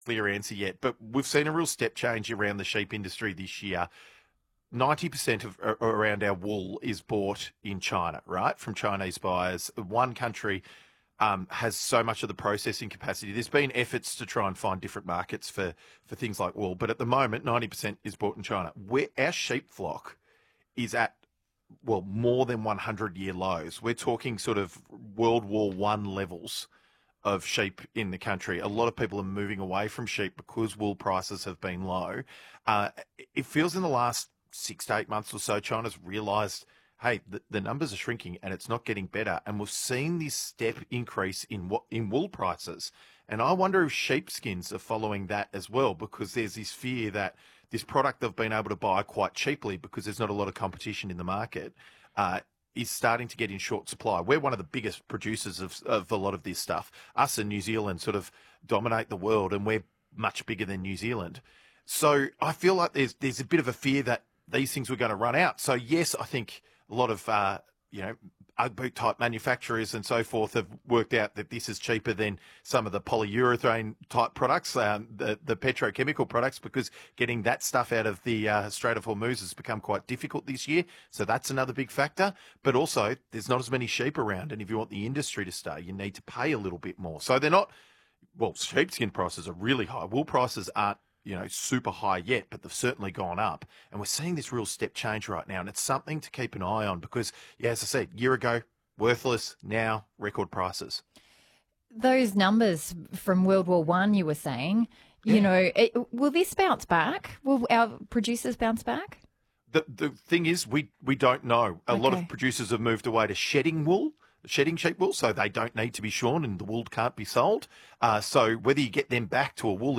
clear answer yet, but we've seen a real step change around the sheep industry this year. 90% of around our wool is bought in China, right? From Chinese buyers. One country has so much of the processing capacity. There's been efforts to try and find different markets for things like wool, but at the moment, 90% is bought in China. Our sheep flock is at, well, more than 100-year lows. We're talking sort of World War One levels of sheep in the country. A lot of people are moving away from sheep because wool prices have been low. Uh, it feels in the last 6 to 8 months or so, China's realised, hey, the numbers are shrinking and it's not getting better. And we've seen this step increase in wool prices. And I wonder if sheepskins are following that as well, because there's this fear that this product they've been able to buy quite cheaply because there's not a lot of competition in the market, is starting to get in short supply. We're one of the biggest producers of a lot of this stuff. Us and New Zealand sort of dominate the world, and we're much bigger than New Zealand. So I feel like there's a bit of a fear that these things were going to run out. So yes, I think a lot of Ugg boot type manufacturers and so forth have worked out that this is cheaper than some of the polyurethane type products, the petrochemical products, because getting that stuff out of the Strait of Hormuz has become quite difficult this year. So that's another big factor. But also, there's not as many sheep around, and if you want the industry to stay, you need to pay a little bit more. So they're not, well, sheepskin prices are really high. Wool prices aren't, super high yet, but they've certainly gone up. And we're seeing this real step change right now. And it's something to keep an eye on because, yeah, as I said, year ago, worthless, now record prices. Those numbers from World War One, you were saying, will this bounce back? Will our producers bounce back? The thing is, we don't know. A lot of producers have moved away to shedding sheep wool, so they don't need to be shorn and the wool can't be sold. So whether you get them back to a wool